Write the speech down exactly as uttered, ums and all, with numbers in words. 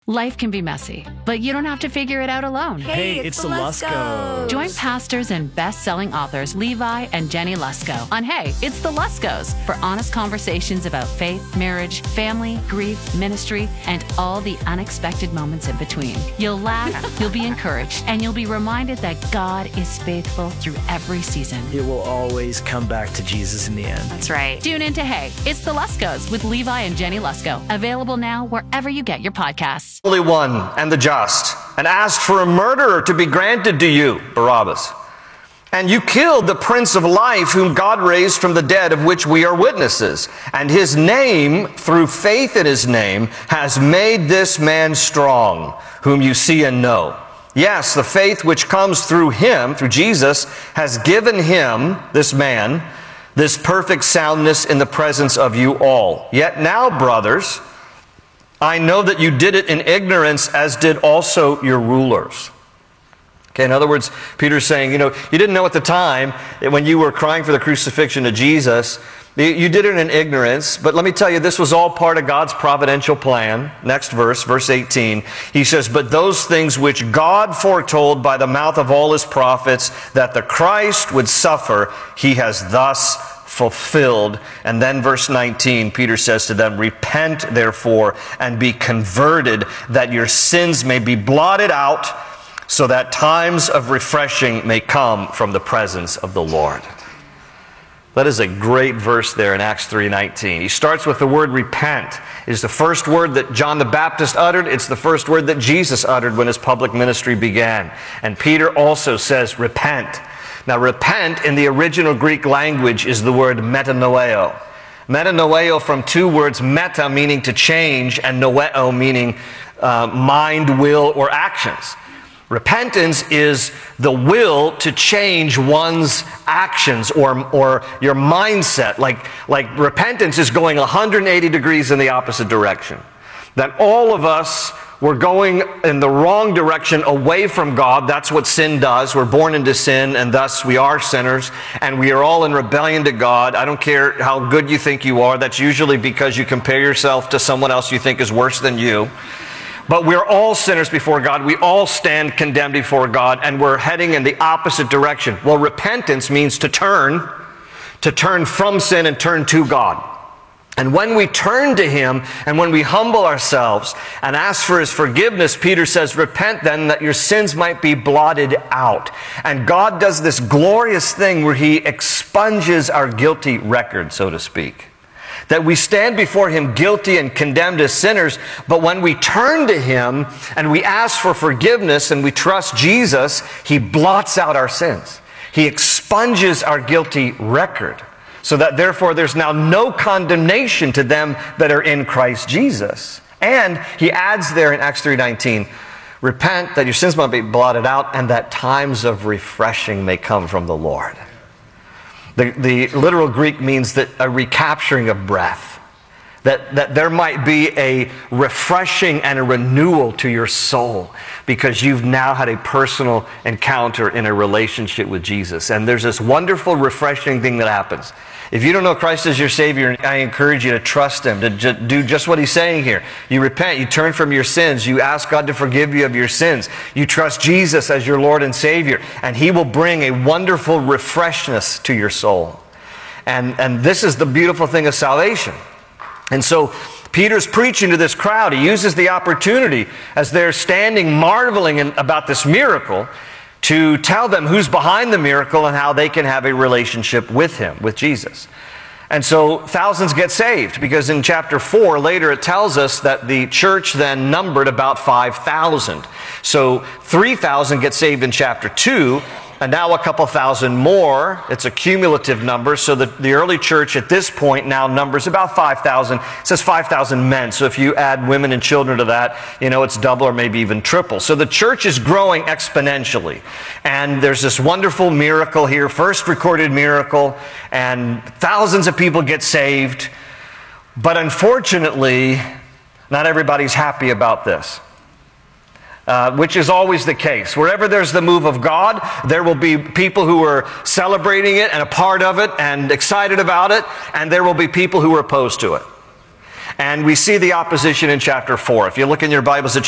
Life can be messy, but you don't have to figure it out alone. Hey, it's, it's the Luskos. Join pastors and best-selling authors Levi and Jenny Lusko on Hey, It's the Luskos for honest conversations about faith, marriage, family, grief, ministry, and all the unexpected moments in between. You'll laugh, you'll be encouraged, and you'll be reminded that God is faithful through every season. It will always come back to Jesus in the end. That's right. Tune in to Hey, It's the Luskos with Levi and Jenny Lusko. Available now wherever you get your podcasts. Holy One and the just, and asked for a murderer to be granted to you, Barabbas. And you killed the Prince of Life, whom God raised from the dead, of which we are witnesses. And his name, through faith in his name, has made this man strong, whom you see and know. Yes, the faith which comes through him, through Jesus, has given him, this man, this perfect soundness in the presence of you all. Yet now, brothers, I know that you did it in ignorance, as did also your rulers. Okay, in other words, Peter's saying, you know, you didn't know at the time that when you were crying for the crucifixion of Jesus, you did it in ignorance. But let me tell you, this was all part of God's providential plan. Next verse, verse eighteen, he says, but those things which God foretold by the mouth of all his prophets, that the Christ would suffer, he has thus fulfilled. And then verse nineteen, Peter says to them, repent therefore and be converted, that your sins may be blotted out, so that times of refreshing may come from the presence of the Lord. That is a great verse there in Acts three nineteen. He starts with the word repent. It is the first word that John the Baptist uttered. It's the first word that Jesus uttered when his public ministry began. And Peter also says repent. Now, repent in the original Greek language is the word metanoeo. Metanoeo from two words, meta meaning to change, and noeo meaning uh, mind, will, or actions. Repentance is the will to change one's actions or, or your mindset. Like, like repentance is going one hundred eighty degrees in the opposite direction. That all of us were going in the wrong direction away from God. That's what sin does. We're born into sin, and thus we are sinners, and we are all in rebellion to God. I don't care how good you think you are. That's usually because you compare yourself to someone else you think is worse than you. But we're all sinners before God. We all stand condemned before God, and we're heading in the opposite direction. Well, repentance means to turn, to turn from sin and turn to God. And when we turn to him and when we humble ourselves and ask for his forgiveness, Peter says, repent then that your sins might be blotted out. And God does this glorious thing where he expunges our guilty record, so to speak. That we stand before him guilty and condemned as sinners, but when we turn to him and we ask for forgiveness and we trust Jesus, he blots out our sins. He expunges our guilty record. So that therefore there's now no condemnation to them that are in Christ Jesus. And he adds there in Acts three nineteen, repent that your sins might be blotted out and that times of refreshing may come from the Lord. The, the literal Greek means that a recapturing of breath. That, that there might be a refreshing and a renewal to your soul because you've now had a personal encounter in a relationship with Jesus. And there's this wonderful, refreshing thing that happens. If you don't know Christ as your Savior, I encourage you to trust him, to ju- do just what he's saying here. You repent, you turn from your sins, you ask God to forgive you of your sins. You trust Jesus as your Lord and Savior, and he will bring a wonderful refreshness to your soul. And, and this is the beautiful thing of salvation. And so Peter's preaching to this crowd. He uses the opportunity as they're standing marveling in, about this miracle to tell them who's behind the miracle and how they can have a relationship with him, with Jesus. And so thousands get saved because in chapter four, later it tells us that the church then numbered about five thousand. So three thousand get saved in chapter two, and now a couple thousand more. It's a cumulative number. So the, the early church at this point now numbers about five thousand. It says five thousand men. So if you add women and children to that, you know, it's double or maybe even triple. So the church is growing exponentially. And there's this wonderful miracle here, first recorded miracle, and thousands of people get saved. But unfortunately, not everybody's happy about this. Uh, which is always the case. Wherever there's the move of God, there will be people who are celebrating it and a part of it and excited about it, and there will be people who are opposed to it. And we see the opposition in chapter four. If you look in your Bibles at